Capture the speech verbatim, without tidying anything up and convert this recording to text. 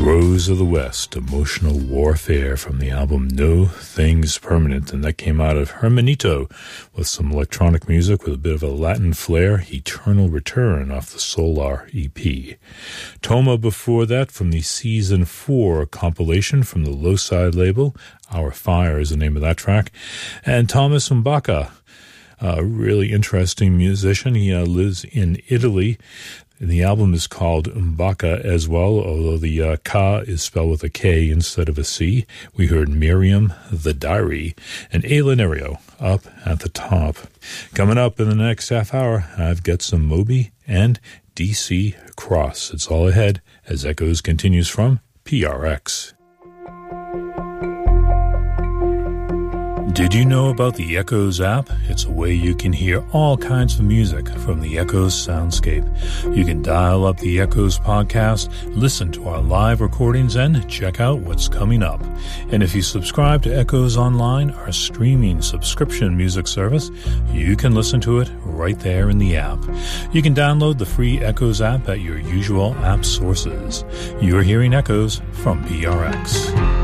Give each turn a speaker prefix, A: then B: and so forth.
A: Rose of the West, Emotional Warfare from the album No Things Permanent, and that came out of Hermanito with some electronic music with a bit of a Latin flair, Eternal Return off the Solar E P. Toma before that from the Season four compilation from the Low Side label, Our Fire is the name of that track, and Thomas Mbaka, a really interesting musician. He uh, lives in Italy. And the album is called Mbaka as well, although the uh, Ka is spelled with a K instead of a C. We heard Miriam, The Diary, and Alienario up at the top. Coming up in the next half hour, I've got some Moby and D C Cross. It's all ahead as Echoes continues from P R X. Did you know about the Echoes app? It's a way you can hear all kinds of music from the Echoes soundscape. You can dial up the Echoes podcast, listen to our live recordings, and check out what's coming up. And if you subscribe to Echoes Online, our streaming subscription music service, you can listen to it right there in the app. You can download the free Echoes app at your usual app sources. You're hearing Echoes from P R X.